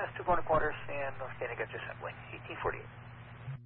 MS 2 1/4, and standing at your assembly, 1848.